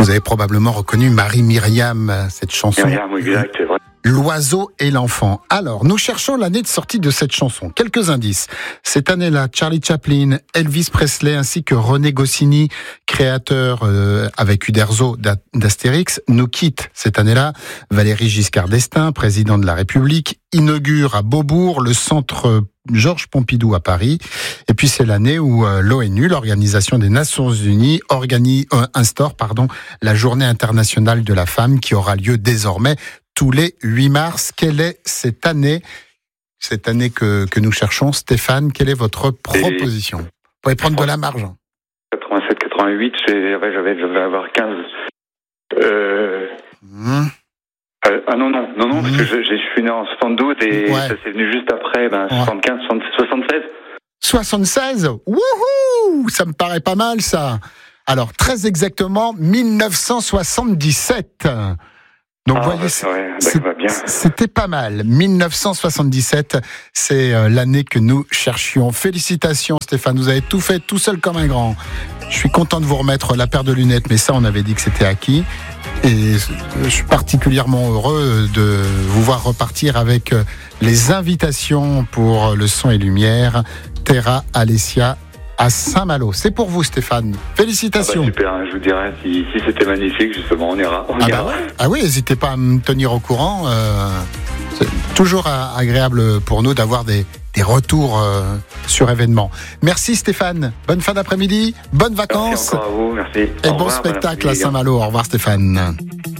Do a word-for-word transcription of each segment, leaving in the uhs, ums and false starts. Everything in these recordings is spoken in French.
Vous avez probablement reconnu Marie-Myriam, cette chanson. Myriam, exact, c'est vrai. L'oiseau et l'enfant. Alors, nous cherchons l'année de sortie de cette chanson. Quelques indices. Cette année-là, Charlie Chaplin, Elvis Presley ainsi que René Goscinny, créateur euh, avec Uderzo d'Astérix, nous quittent cette année-là. Valéry Giscard d'Estaing, président de la République, inaugure à Beaubourg le centre Georges Pompidou à Paris. Et puis c'est l'année où euh, l'ONU, l'Organisation des Nations Unies, organise, euh, instaure pardon, la Journée internationale de la femme qui aura lieu désormais tous les huit mars. Quelle est cette année, cette année que, que nous cherchons, Stéphane? Quelle est votre proposition? Vous pouvez prendre de la marge. quatre-vingt-sept quatre-vingt-huit, c'est, ouais, j'avais, je devais avoir quinze. Euh... Mmh. Euh, ah non, non, non, non, mmh. parce que je, je suis né en soixante-douze et ouais. ça s'est venu juste après, ben, ouais. soixante-quinze, soixante-seize. soixante-seize? Wouhou! Ça me paraît pas mal, ça. Alors, très exactement, mille neuf cent soixante-dix-sept. Donc, ah, voyez, ouais, c'était pas mal. mille neuf cent soixante-dix-sept, c'est l'année que nous cherchions. Félicitations, Stéphane. Vous avez tout fait tout seul comme un grand. Je suis content de vous remettre la paire de lunettes, mais ça, on avait dit que c'était acquis. Et je suis particulièrement heureux de vous voir repartir avec les invitations pour le son et lumière. Terra Alessia à Saint-Malo. C'est pour vous, Stéphane. Félicitations. Ah bah super, hein, je vous dirais, si, si c'était magnifique, justement, on ira. On ah, ira. Bah ouais. Ah oui, n'hésitez pas à me tenir au courant. Euh, c'est toujours agréable pour nous d'avoir des, des retours euh, sur événements. Merci Stéphane. Bonne fin d'après-midi, bonnes vacances. Merci encore à vous, merci. Et au bon revoir, spectacle à Saint-Malo. Au revoir Stéphane.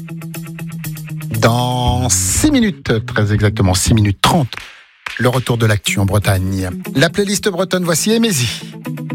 Dans six minutes, très exactement six minutes trente, le retour de l'actu en Bretagne. La playlist bretonne, voici Emézy.